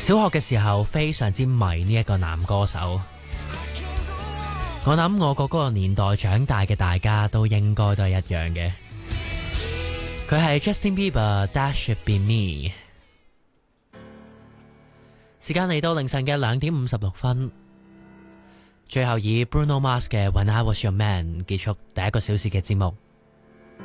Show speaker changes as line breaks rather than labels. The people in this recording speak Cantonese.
小學嘅時候非常之迷呢一個男歌手，我諗我嗰個年代長大嘅大家都應該都係一樣嘅。佢係 Justin Bieber，That Should Be Me。時間嚟到凌晨嘅2:56，最後以 Bruno Mars 嘅 When I Was Your Man 結束第一個小時嘅節目。